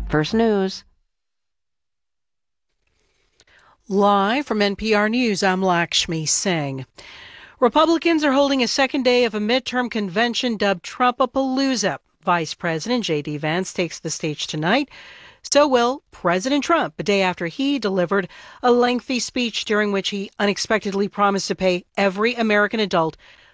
First News. Live from NPR News, I'm Lakshmi Singh. Republicans are holding a second day of a midterm convention dubbed Trumpapalooza. Vice President J.D. Vance takes the stage tonight. So will President Trump, a day after he delivered a lengthy speech during which he unexpectedly promised to pay every American adult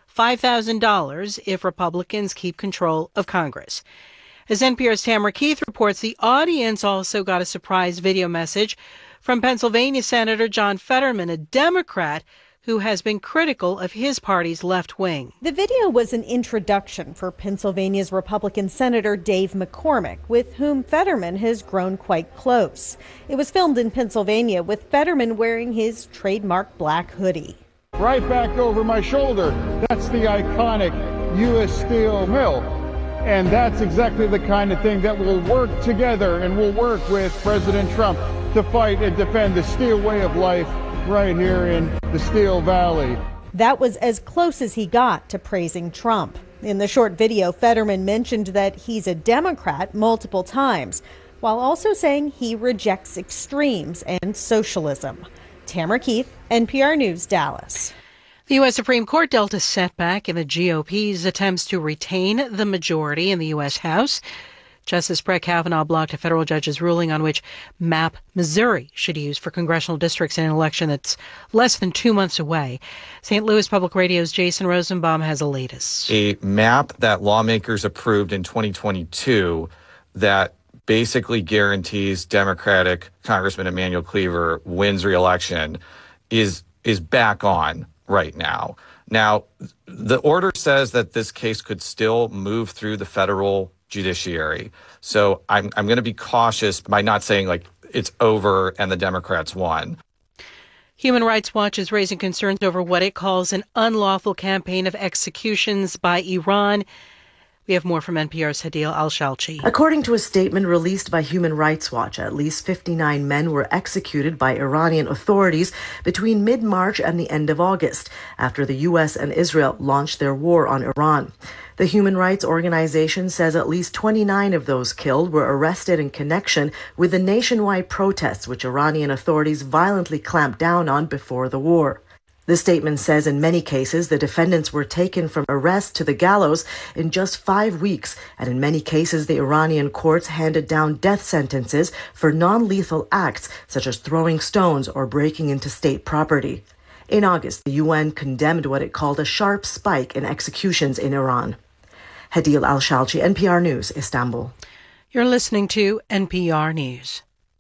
$5,000 if Republicans keep control of Congress. As NPR's Tamara Keith reports, the audience also got a surprise video message from Pennsylvania Senator John Fetterman, a Democrat who has been critical of his party's left wing. The video was an introduction for Pennsylvania's Republican Senator Dave McCormick, with whom Fetterman has grown quite close. It was filmed in Pennsylvania with Fetterman wearing his trademark black hoodie. Right back over my shoulder, that's the iconic U.S. Steel mill. And that's exactly the kind of thing that will work together and will work with President Trump to fight and defend the steel way of life right here in the Steel Valley. That was as close as he got to praising Trump. In the short video, Fetterman mentioned that he's a Democrat multiple times, while also saying he rejects extremes and socialism. Tamara Keith, NPR News, Dallas. The U.S. Supreme Court dealt a setback in the GOP's attempts to retain the majority in the U.S. House. Justice Brett Kavanaugh blocked a federal judge's ruling on which map Missouri should use for congressional districts in an election that's less than 2 months away. St. Louis Public Radio's Jason Rosenbaum has the latest. A map that lawmakers approved in 2022 that basically guarantees Democratic Congressman Emanuel Cleaver wins re-election is back on right now. Now, the order says that this case could still move through the federal judiciary. So I'm going to be cautious by not saying like it's over and the Democrats won. Human Rights Watch is raising concerns over what it calls an unlawful campaign of executions by Iran. We have more from NPR's Hadil Al-Shalchi. According to a statement released by Human Rights Watch, at least 59 men were executed by Iranian authorities between mid-March and the end of August, after the U.S. and Israel launched their war on Iran. The human rights organization says at least 29 of those killed were arrested in connection with the nationwide protests which Iranian authorities violently clamped down on before the war. The statement says in many cases, the defendants were taken from arrest to the gallows in just 5 weeks, and in many cases, the Iranian courts handed down death sentences for non-lethal acts, such as throwing stones or breaking into state property. In August, the UN condemned what it called a sharp spike in executions in Iran. Hadil Al-Shalchi, NPR News, Istanbul. You're listening to NPR News.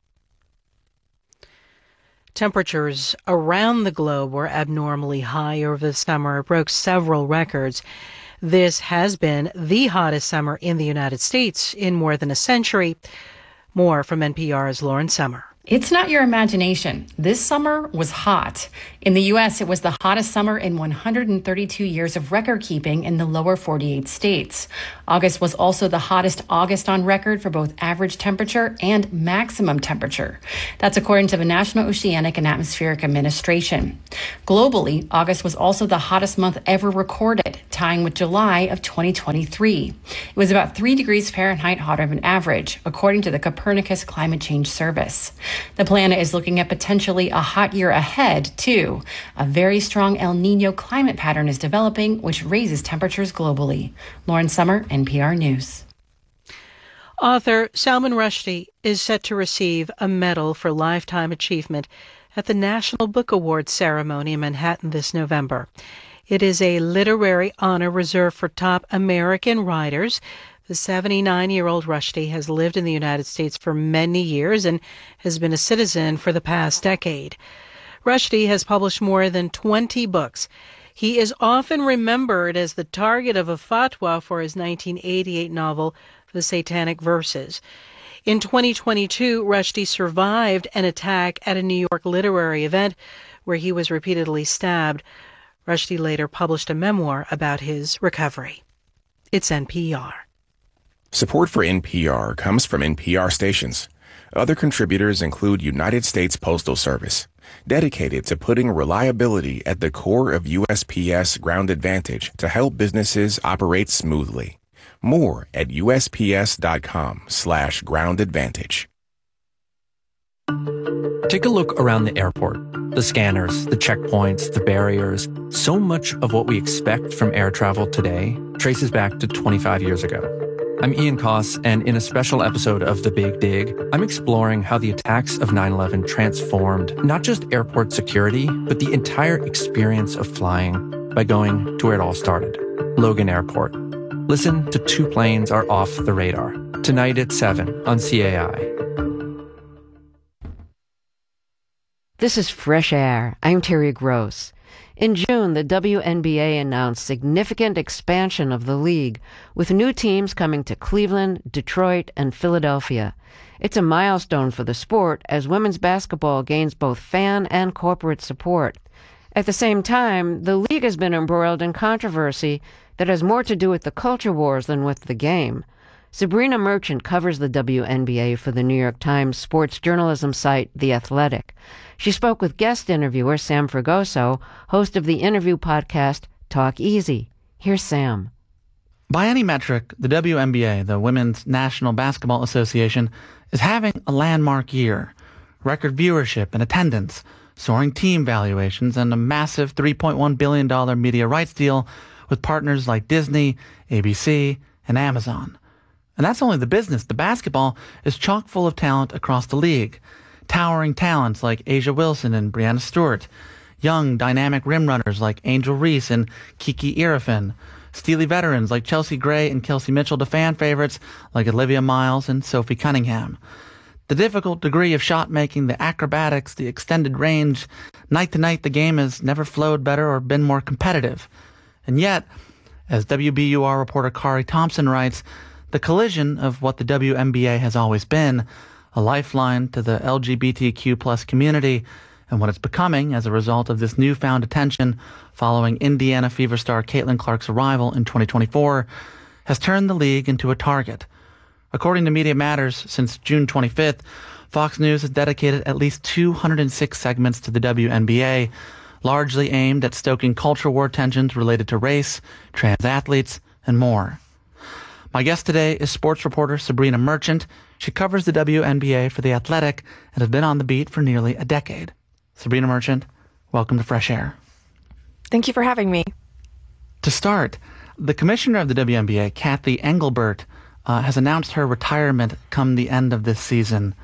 Temperatures around the globe were abnormally high over the summer, broke several records. This has been the hottest summer in the United States in more than a century. More from NPR's Lauren Summer. It's not your imagination. This summer was hot. In the U.S., it was the hottest summer in 132 years of record keeping in the lower 48 states. August was also the hottest August on record for both average temperature and maximum temperature. That's according to the National Oceanic and Atmospheric Administration. Globally, August was also the hottest month ever recorded, tying with July of 2023. It was about 3 degrees Fahrenheit hotter than average, according to the Copernicus Climate Change Service. The planet is looking at potentially a hot year ahead, too. A very strong El Niño climate pattern is developing, which raises temperatures globally. Lauren Summer, NPR News. Author Salman Rushdie is set to receive a medal for lifetime achievement at the National Book Awards ceremony in Manhattan this November. It is a literary honor reserved for top American writers. The 79-year-old Rushdie has lived in the United States for many years and has been a citizen for the past decade. Rushdie has published more than 20 books. He is often remembered as the target of a fatwa for his 1988 novel, The Satanic Verses. In 2022, Rushdie survived an attack at a New York literary event where he was repeatedly stabbed. Rushdie later published a memoir about his recovery. It's NPR. Support for NPR comes from NPR stations. Other contributors include United States Postal Service, dedicated to putting reliability at the core of USPS Ground Advantage to help businesses operate smoothly. More at USPS.com/groundadvantage. Take a look around the airport. The scanners, the checkpoints, the barriers. So much of what we expect from air travel today traces back to 25 years ago. I'm Ian Koss, and in a special episode of The Big Dig, I'm exploring how the attacks of 9/11 transformed not just airport security, but the entire experience of flying by going to where it all started, Logan Airport. Listen to Two Planes Are Off the Radar, tonight at 7 on CAI. This is Fresh Air. I'm Terry Gross. In June, the WNBA announced significant expansion of the league, with new teams coming to Cleveland, Detroit, and Philadelphia. It's a milestone for the sport as women's basketball gains both fan and corporate support. At the same time, the league has been embroiled in controversy that has more to do with the culture wars than with the game. Sabrina Merchant covers the WNBA for the New York Times sports journalism site The Athletic. She spoke with guest interviewer Sam Fragoso, host of the interview podcast Talk Easy. Here's Sam. By any metric, the WNBA, the Women's National Basketball Association, is having a landmark year. Record viewership and attendance, soaring team valuations, and a massive $3.1 billion media rights deal with partners like Disney, ABC, and Amazon. And that's only the business. The basketball is chock full of talent across the league. Towering talents like Asia Wilson and Breanna Stewart. Young, dynamic rim runners like Angel Reese and Kiki Irifin. Steely veterans like Chelsea Gray and Kelsey Mitchell to fan favorites like Olivia Miles and Sophie Cunningham. The difficult degree of shot making, the acrobatics, the extended range. Night to night, the game has never flowed better or been more competitive. And yet, as WBUR reporter Kari Thompson writes, the collision of what the WNBA has always been, a lifeline to the LGBTQ plus community, and what it's becoming as a result of this newfound attention following Indiana Fever star Caitlin Clark's arrival in 2024, has turned the league into a target. According to Media Matters, since June 25th, Fox News has dedicated at least 206 segments to the WNBA, largely aimed at stoking culture war tensions related to race, trans athletes, and more. My guest today is sports reporter Sabrina Merchant. She covers the WNBA for The Athletic and has been on the beat for nearly a decade. Sabrina Merchant, welcome to Fresh Air. Thank you for having me. To start, the commissioner of the WNBA, Cathy Engelbert, has announced her retirement come the end of this season.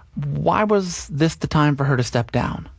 Why was this the time for her to step down?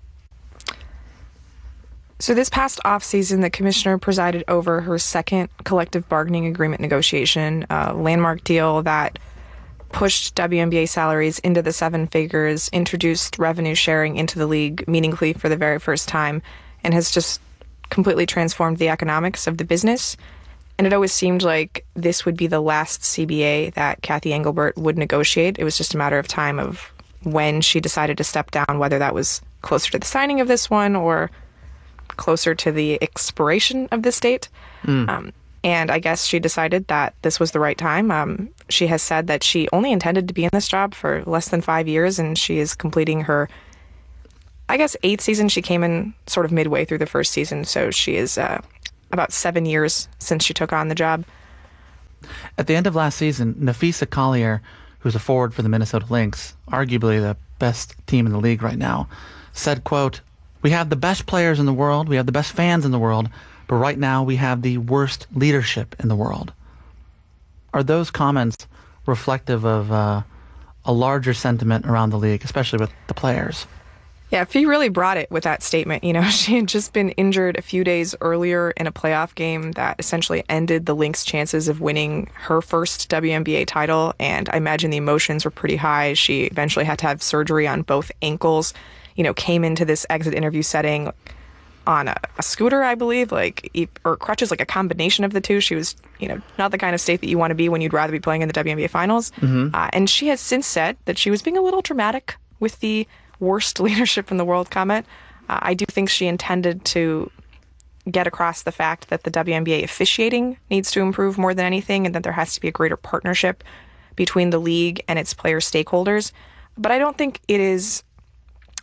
So this past offseason, the commissioner presided over her second collective bargaining agreement negotiation, a landmark deal that pushed WNBA salaries into the seven figures, introduced revenue sharing into the league meaningfully for the very first time, and has just completely transformed the economics of the business. And it always seemed like this would be the last CBA that Cathy Engelbert would negotiate. It was just a matter of time of when she decided to step down, whether that was closer to the signing of this one or closer to the expiration of this date. And I guess she decided that this was the right time. She has said that she only intended to be in this job for less than 5 years, and she is completing her, I guess, 8th season. She came in sort of midway through the first season, so she is about 7 years since she took on the job. At the end of last season, Napheesa Collier, who's a forward for the Minnesota Lynx, arguably the best team in the league right now, said, quote, "We have the best players in the world, we have the best fans in the world, but right now we have the worst leadership in the world." Are those comments reflective of a larger sentiment around the league, especially with the players? Yeah, Fee really brought it with that statement. You know, she had just been injured a few days earlier in a playoff game that essentially ended the Lynx' chances of winning her first WNBA title, and I imagine the emotions were pretty high. She eventually had to have surgery on both ankles, you know, came into this exit interview setting on a scooter, I believe, or crutches, like a combination of the two. She was, you know, not the kind of state that you want to be when you'd rather be playing in the WNBA finals. And she has since said that she was being a little dramatic with the worst leadership in the world comment. I do think she intended to get across the fact that the WNBA officiating needs to improve more than anything, and that there has to be a greater partnership between the league and its player stakeholders. But I don't think it is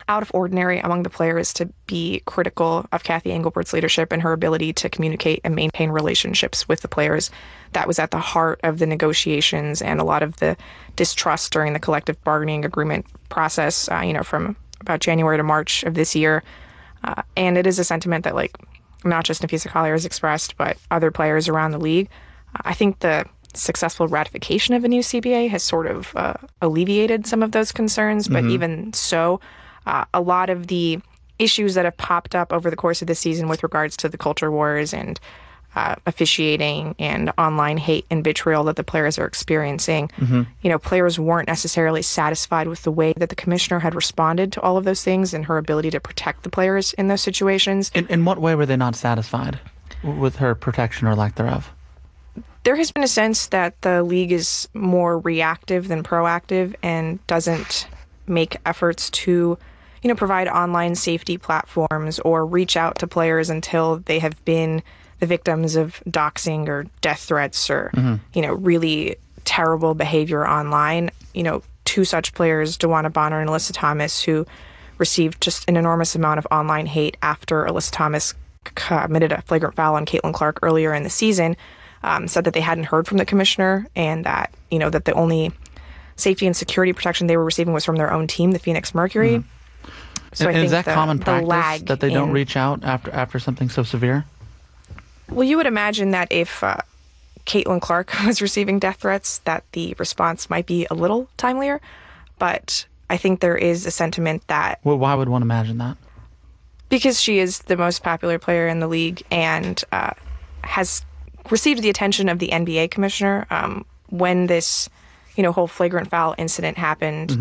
out of ordinary among the players to be critical of Cathy Engelbert's leadership and her ability to communicate and maintain relationships with the players. That was at the heart of the negotiations and a lot of the distrust during the collective bargaining agreement process, from about January to March of this year. And it is a sentiment that, not just Napisa Collier has expressed, but other players around the league. I think the successful ratification of a new CBA has sort of alleviated some of those concerns, but even so, a lot of the issues that have popped up over the course of the season with regards to the culture wars and officiating and online hate and vitriol that the players are experiencing, players weren't necessarily satisfied with the way that the commissioner had responded to all of those things and her ability to protect the players in those situations. In what way were they not satisfied with her protection or lack thereof? There has been a sense that the league is more reactive than proactive and doesn't make efforts to, provide online safety platforms or reach out to players until they have been the victims of doxing or death threats or, really terrible behavior online. Two such players, DeWanna Bonner and Alyssa Thomas, who received just an enormous amount of online hate after Alyssa Thomas committed a flagrant foul on Caitlin Clark earlier in the season, said that they hadn't heard from the commissioner and that, that the only safety and security protection they were receiving was from their own team, the Phoenix Mercury. So and is that common practice that they don't reach out after something so severe? Well, you would imagine that if Caitlin Clark was receiving death threats, that the response might be a little timelier. But I think there is a sentiment that... Well, why would one imagine that? Because she is the most popular player in the league and has received the attention of the NBA commissioner. When this, whole flagrant foul incident happened,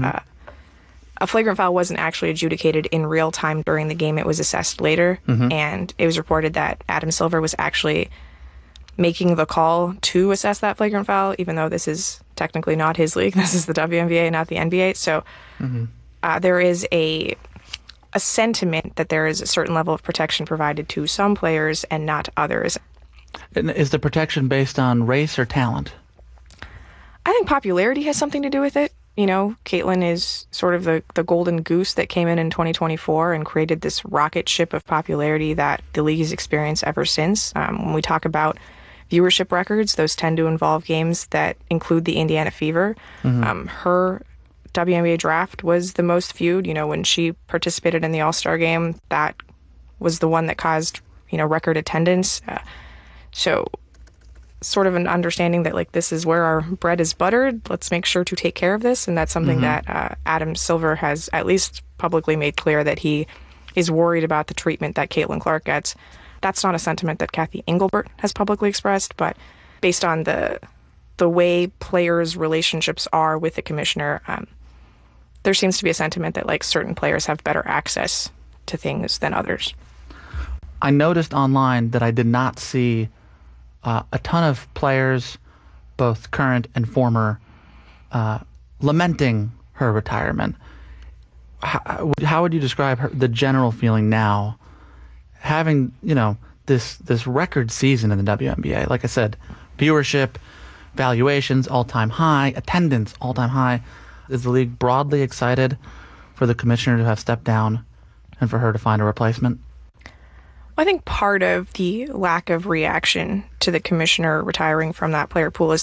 a flagrant foul wasn't actually adjudicated in real time during the game. It was assessed later, and it was reported that Adam Silver was actually making the call to assess that flagrant foul, even though this is technically not his league. This is the WNBA, not the NBA. So there is a sentiment that there is a certain level of protection provided to some players and not others. And is the protection based on race or talent? I think popularity has something to do with it. Caitlin is sort of the golden goose that came in 2024 and created this rocket ship of popularity that the league has experienced ever since. When we talk about viewership records, those tend to involve games that include the Indiana Fever. Her WNBA draft was the most viewed. When she participated in the All-Star game, that was the one that caused, record attendance. So sort of an understanding that this is where our bread is buttered. Let's make sure to take care of this. And that's something that Adam Silver has at least publicly made clear that he is worried about the treatment that Caitlin Clark gets. That's not a sentiment that Cathy Engelbert has publicly expressed, but based on the way players' relationships are with the commissioner, there seems to be a sentiment that certain players have better access to things than others. I noticed online that I did not see a ton of players, both current and former, lamenting her retirement. How would you describe the general feeling now, having this record season in the WNBA? Like I said, viewership, valuations all-time high, attendance all-time high. Is the league broadly excited for the commissioner to have stepped down and for her to find a replacement? I think part of the lack of reaction to the commissioner retiring from that player pool is